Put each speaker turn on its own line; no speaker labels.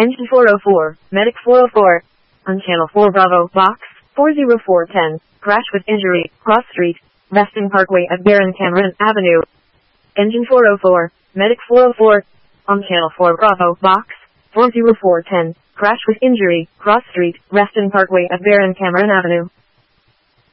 Engine 404, Medic 404. On Channel 4 Bravo, Box 40410. Crash with injury, Cross Street, Reston Parkway at Baron Cameron Avenue. Engine 404, Medic 404. On Channel 4 Bravo, Box 40410. Crash with injury, Cross Street, Reston Parkway at Baron Cameron Avenue.